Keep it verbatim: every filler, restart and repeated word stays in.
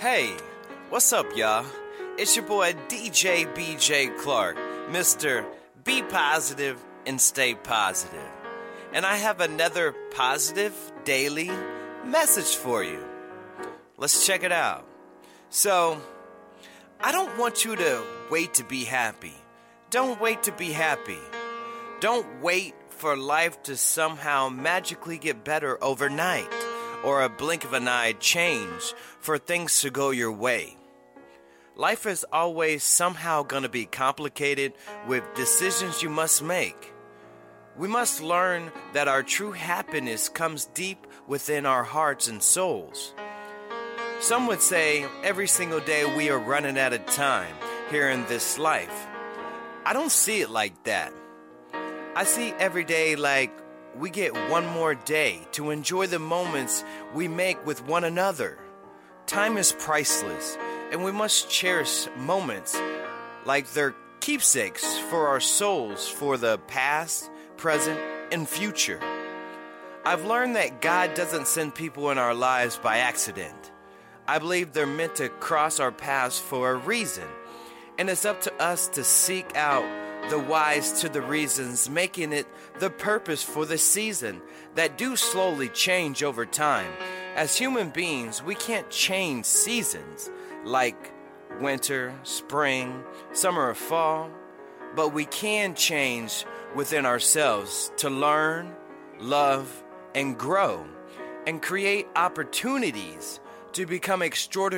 Hey, what's up, y'all? It's your boy D J B J Clark, Mister Be Positive and Stay Positive. And I have another positive daily message for you. Let's check it out. So, I don't want you to wait to be happy. Don't wait to be happy. Don't wait for life to somehow magically get better overnight, or a blink of an eye change for things to go your way. Life is always somehow going to be complicated with decisions you must make. We must learn that our true happiness comes deep within our hearts and souls. Some would say every single day we are running out of time here in this life. I don't see it like that. I see every day like we get one more day to enjoy the moments we make with one another. Time is priceless, and we must cherish moments like they're keepsakes for our souls for the past, present, and future. I've learned that God doesn't send people in our lives by accident. I believe they're meant to cross our paths for a reason, and it's up to us to seek out the whys to the reasons, making it the purpose for the season that do slowly change over time. As human beings, we can't change seasons like winter, spring, summer, or fall, but we can change within ourselves to learn, love, and grow, and create opportunities to become extraordinary